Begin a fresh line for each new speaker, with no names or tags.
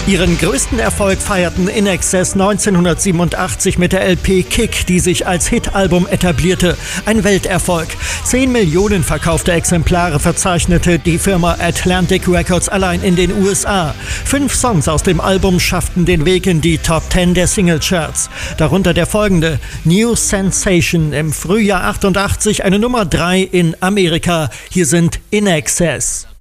Ihren größten Erfolg feierten INXS 1987 mit der LP Kick, die sich als Hitalbum etablierte. Ein Welterfolg. 10 Millionen verkaufte Exemplare verzeichnete die Firma Atlantic Records allein in den USA. 5 Songs aus dem Album schafften den Weg in die Top 10 der Singlecharts. Darunter der folgende, New Sensation, im Frühjahr 88 eine Nummer 3 in Amerika. Hier sind INXS.